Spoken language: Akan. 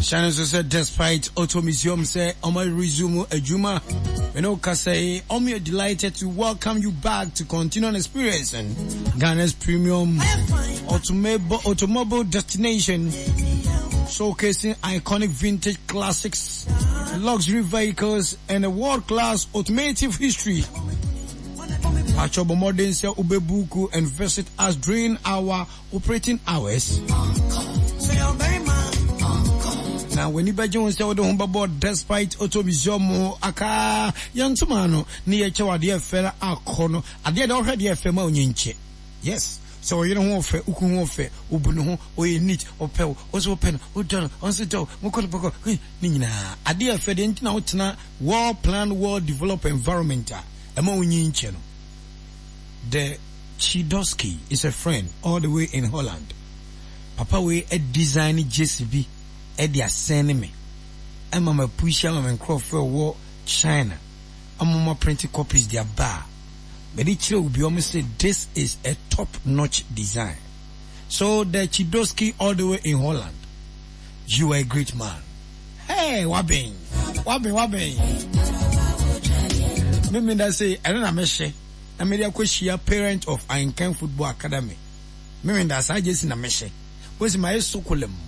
Shannon said, despite Auto Museum say, Omo resume Ejuma. Enoka say, Omo delighted to welcome you back to continue on experiencing Ghana's premium automobile destination, showcasing iconic vintage classics, luxury vehicles, and a world-class automotive history. Achobo Modern say Ubebuku and visit us during our operating hours. Now, when you budget on the home board, despite Auto Museum, aka young tomano, near Chawa, dear fella, Akono, I did already a fema uninche. Yes, so you don't want fair, Ukumofe, Ubuno, or you need, or Pel, also pen, or done, on the door, Mokoko, Nina, I dear Fedent now, war plan, war develop environment, among Uninche. The Chidosky is a friend all the way in Holland. Papa we a design JCB. Edia send me. I'm a pusher and Crawford war China. I'm a printing copies their bar. But each will be almost say this is a top-notch design. So the Chidosky all the way in Holland. You are a great man. Hey, Wabing. Mimi that say I don't know meshe. I made a question parent of Ainken Football Academy. Mimi that say just in a meshe. Was my sukulem.